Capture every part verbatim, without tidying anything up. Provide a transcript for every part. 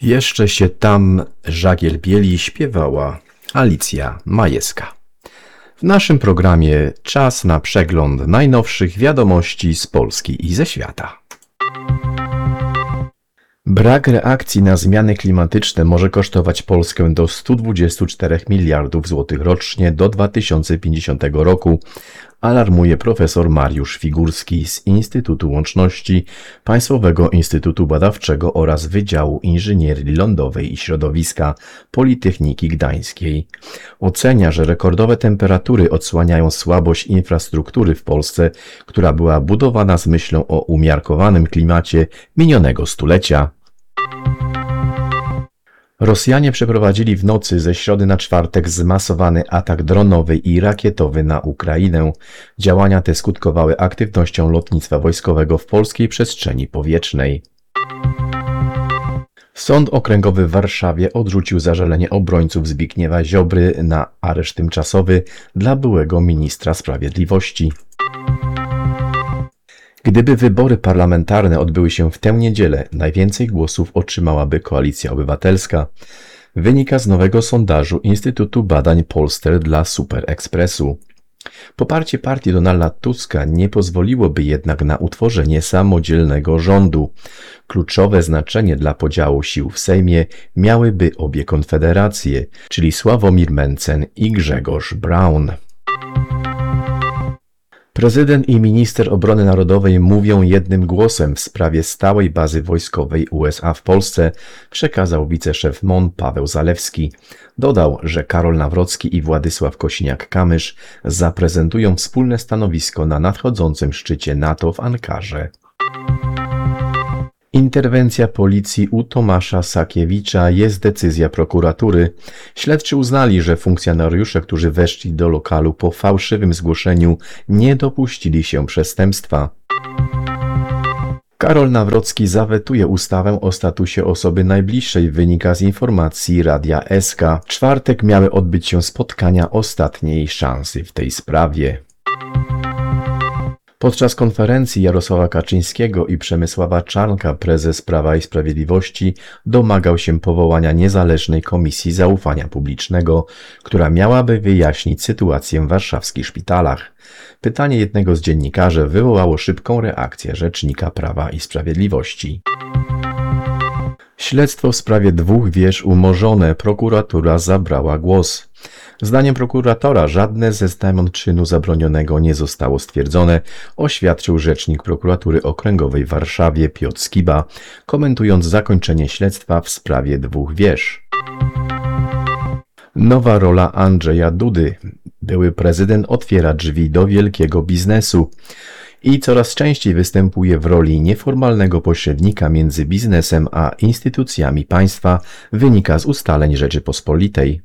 Jeszcze się tam żagiel bieli śpiewała Alicja Majewska. W naszym programie czas na przegląd najnowszych wiadomości z Polski i ze świata. Brak reakcji na zmiany klimatyczne może kosztować Polskę do stu dwudziestu czterech miliardów złotych rocznie do dwa tysiące pięćdziesiątego roku, alarmuje profesor Mariusz Figurski z Instytutu Łączności Państwowego Instytutu Badawczego oraz Wydziału Inżynierii Lądowej i Środowiska Politechniki Gdańskiej. Ocenia, że rekordowe temperatury odsłaniają słabość infrastruktury w Polsce, która była budowana z myślą o umiarkowanym klimacie minionego stulecia. Rosjanie przeprowadzili w nocy ze środy na czwartek zmasowany atak dronowy i rakietowy na Ukrainę. Działania te skutkowały aktywnością lotnictwa wojskowego w polskiej przestrzeni powietrznej. Sąd Okręgowy w Warszawie odrzucił zażalenie obrońców Zbigniewa Ziobry na areszt tymczasowy dla byłego ministra sprawiedliwości. Gdyby wybory parlamentarne odbyły się w tę niedzielę, najwięcej głosów otrzymałaby Koalicja Obywatelska. Wynika z nowego sondażu Instytutu Badań Polster dla Super Expressu. Poparcie partii Donalda Tuska nie pozwoliłoby jednak na utworzenie samodzielnego rządu. Kluczowe znaczenie dla podziału sił w Sejmie miałyby obie konfederacje, czyli Sławomir Mencen i Grzegorz Braun. Prezydent i minister obrony narodowej mówią jednym głosem w sprawie stałej bazy wojskowej U S A w Polsce, przekazał wiceszef M O N Paweł Zalewski. Dodał, że Karol Nawrocki i Władysław Kosiniak-Kamysz zaprezentują wspólne stanowisko na nadchodzącym szczycie NATO w Ankarze. Interwencja policji u Tomasza Sakiewicza jest decyzja prokuratury. Śledczy uznali, że funkcjonariusze, którzy weszli do lokalu po fałszywym zgłoszeniu, nie dopuścili się przestępstwa. Karol Nawrocki zawetuje ustawę o statusie osoby najbliższej, wynika z informacji Radia S K. W czwartek miały odbyć się spotkania ostatniej szansy w tej sprawie. Podczas konferencji Jarosława Kaczyńskiego i Przemysława Czarnka prezes Prawa i Sprawiedliwości domagał się powołania niezależnej Komisji Zaufania Publicznego, która miałaby wyjaśnić sytuację w warszawskich szpitalach. Pytanie jednego z dziennikarzy wywołało szybką reakcję rzecznika Prawa i Sprawiedliwości. Śledztwo w sprawie dwóch wież umorzone, prokuratura zabrała głos. Zdaniem prokuratora żadne ze znamion czynu zabronionego nie zostało stwierdzone, oświadczył rzecznik prokuratury okręgowej w Warszawie Piotr Skiba, komentując zakończenie śledztwa w sprawie dwóch wież. Nowa rola Andrzeja Dudy. Były prezydent otwiera drzwi do wielkiego biznesu i coraz częściej występuje w roli nieformalnego pośrednika między biznesem a instytucjami państwa, wynika z ustaleń Rzeczypospolitej.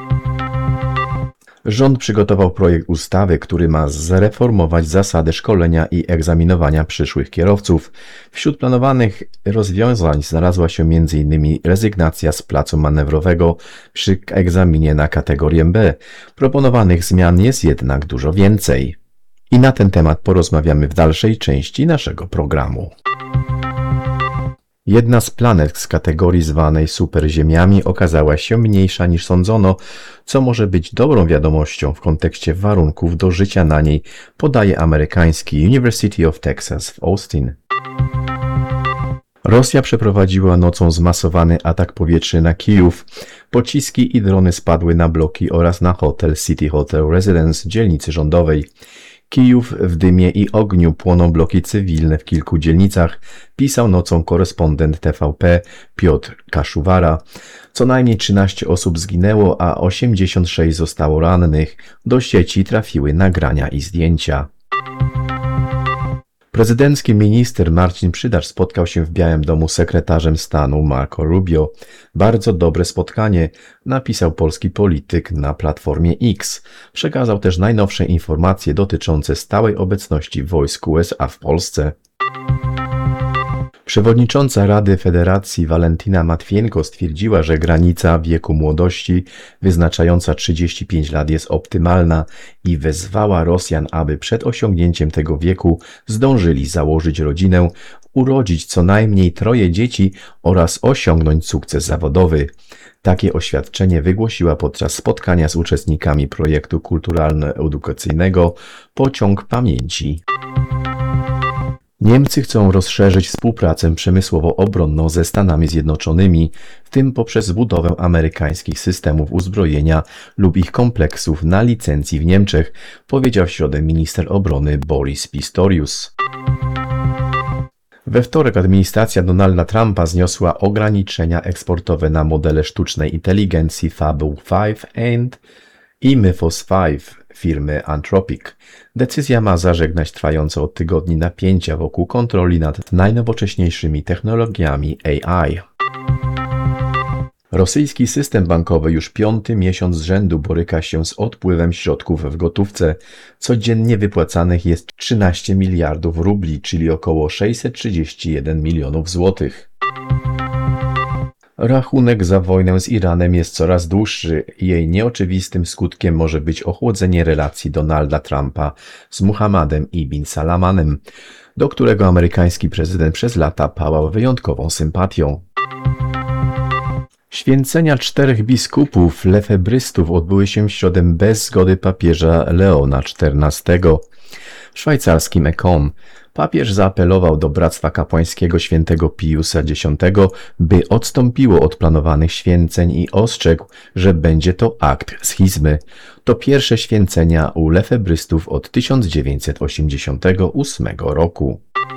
Rząd przygotował projekt ustawy, który ma zreformować zasady szkolenia i egzaminowania przyszłych kierowców. Wśród planowanych rozwiązań znalazła się między innymi rezygnacja z placu manewrowego przy egzaminie na kategorię B. Proponowanych zmian jest jednak dużo więcej. I na ten temat porozmawiamy w dalszej części naszego programu. Jedna z planet z kategorii zwanej superziemiami okazała się mniejsza niż sądzono, co może być dobrą wiadomością w kontekście warunków do życia na niej, podaje amerykański University of Texas w Austin. Rosja przeprowadziła nocą zmasowany atak powietrzny na Kijów. Pociski i drony spadły na bloki oraz na hotel City Hotel Residence w dzielnicy rządowej. Kijów w dymie i ogniu, płoną bloki cywilne w kilku dzielnicach, pisał nocą korespondent T V P Piotr Kaszuwara. Co najmniej trzynaście osób zginęło, a osiemdziesiąt sześć zostało rannych. Do sieci trafiły nagrania i zdjęcia. Prezydencki minister Marcin Przydarz spotkał się w Białym Domu z sekretarzem stanu Marco Rubio. Bardzo dobre spotkanie, napisał polski polityk na platformie X. Przekazał też najnowsze informacje dotyczące stałej obecności wojsk U S A w Polsce. Przewodnicząca Rady Federacji Walentyna Matwienko stwierdziła, że granica wieku młodości wyznaczająca trzydzieści pięć lat jest optymalna i wezwała Rosjan, aby przed osiągnięciem tego wieku zdążyli założyć rodzinę, urodzić co najmniej troje dzieci oraz osiągnąć sukces zawodowy. Takie oświadczenie wygłosiła podczas spotkania z uczestnikami projektu kulturalno-edukacyjnego Pociąg Pamięci. Niemcy chcą rozszerzyć współpracę przemysłowo-obronną ze Stanami Zjednoczonymi, w tym poprzez budowę amerykańskich systemów uzbrojenia lub ich kompleksów na licencji w Niemczech, powiedział w środę minister obrony Boris Pistorius. We wtorek administracja Donalda Trumpa zniosła ograniczenia eksportowe na modele sztucznej inteligencji Fable pięć i Mythos pięć firmy Anthropic. Decyzja ma zażegnać trwające od tygodni napięcia wokół kontroli nad najnowocześniejszymi technologiami A I. Rosyjski system bankowy już piąty miesiąc z rzędu boryka się z odpływem środków w gotówce. Codziennie wypłacanych jest trzynaście miliardów rubli, czyli około sześćset trzydzieści jeden milionów złotych. Rachunek za wojnę z Iranem jest coraz dłuższy i jej nieoczywistym skutkiem może być ochłodzenie relacji Donalda Trumpa z Muhammadem ibn Salamanem, do którego amerykański prezydent przez lata pałał wyjątkową sympatią. Święcenia czterech biskupów lefebrystów odbyły się w środę bez zgody papieża Leona czternastego. W szwajcarskim Econ papież zaapelował do Bractwa Kapłańskiego świętego Piusa dziesiątego, by odstąpiło od planowanych święceń i ostrzegł, że będzie to akt schizmy. To pierwsze święcenia u lefebrystów od tysiąc dziewięćset osiemdziesiątego ósmego roku.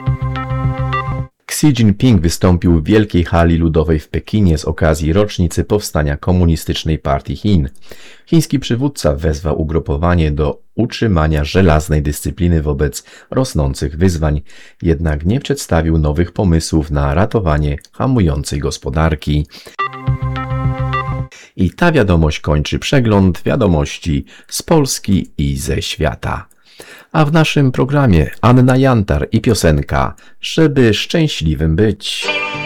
Xi Jinping wystąpił w Wielkiej Hali Ludowej w Pekinie z okazji rocznicy powstania Komunistycznej Partii Chin. Chiński przywódca wezwał ugrupowanie do utrzymania żelaznej dyscypliny wobec rosnących wyzwań, jednak nie przedstawił nowych pomysłów na ratowanie hamującej gospodarki. I ta wiadomość kończy przegląd wiadomości z Polski i ze świata. A w naszym programie Anna Jantar i piosenka „Żeby szczęśliwym być”.